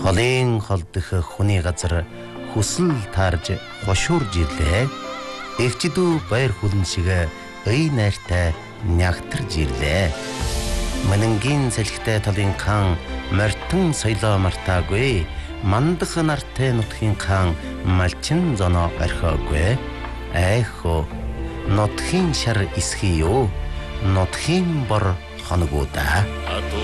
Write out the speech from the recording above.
Холын холдох хүний газар хүсэл таарж хошуурж ирлээ. Эгчдүү баяр хүлэн шиг эй найртай нягтарж ирлээ. Манангийн салхитай талын хаан мортон соёлоо мартаагүй. Мандах нартай нутгийн хаан малчин зоноо орхиогүй. Айхо нутгийн шар исхий юу? Нутгийн бор хоногоо да.